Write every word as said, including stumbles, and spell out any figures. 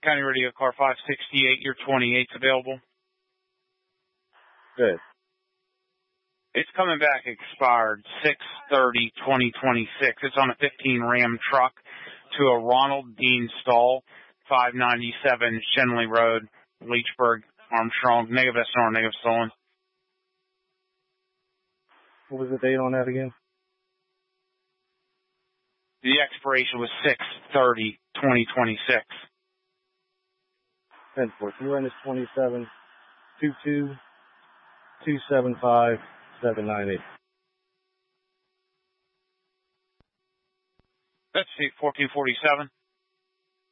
County Radio Car five sixty-eight, your twenty-eight's available. Good. It's coming back expired six thirty twenty twenty-six. It's on a fifteen Ram truck to a Ronald Dean Stall, five ninety-seven Shenley Road, Leechburg, Armstrong. Negative S N R, negative stolen. What was the date on that again? The expiration was six thirty twenty twenty-six. ten four. U N is twenty-seven two two two seven five seven nine eight. Let's see, fourteen forty-seven.